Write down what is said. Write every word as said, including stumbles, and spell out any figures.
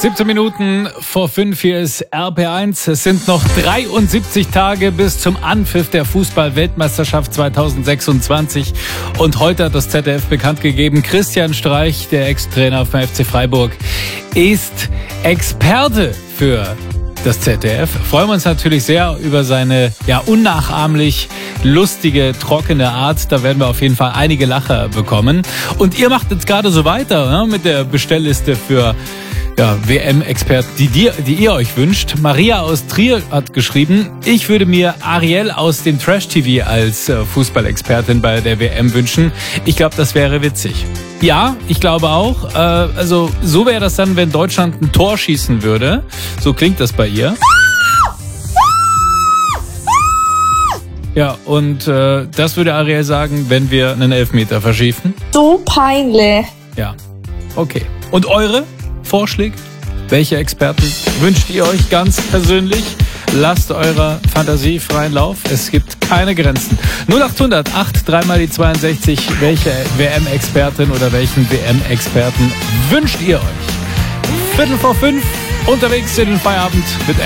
siebzehn Minuten vor fünf, hier ist R P eins. Es sind noch dreiundsiebzig Tage bis zum Anpfiff der Fußball-Weltmeisterschaft zweitausendsechsundzwanzig. Und heute hat das Z D F bekannt gegeben, Christian Streich, der Ex-Trainer vom F C Freiburg, ist Experte für das Z D F. Freuen wir uns natürlich sehr über seine ja unnachahmlich lustige, trockene Art. Da werden wir auf jeden Fall einige Lacher bekommen. Und ihr macht jetzt gerade so weiter, ne, mit der Bestellliste für ja, W M-Experten, die, die, die ihr euch wünscht. Maria aus Trier hat geschrieben, ich würde mir Ariel aus dem Trash-T V als äh, Fußballexpertin bei der W M wünschen. Ich glaube, das wäre witzig. Ja, ich glaube auch. Äh, also so wäre das dann, wenn Deutschland ein Tor schießen würde. So klingt das bei ihr. Ja, und äh, das würde Ariel sagen, wenn wir einen Elfmeter verschießen. So peinlich. Ja, okay. Und eure Vorschläge? Welche Experten wünscht ihr euch ganz persönlich? Lasst eurer Fantasie freien Lauf. Es gibt keine Grenzen. null achthundert acht, dreimal die zweiundsechzig. Welche W M-Expertin oder welchen W M-Experten wünscht ihr euch? Viertel vor fünf, unterwegs in den Feierabend mit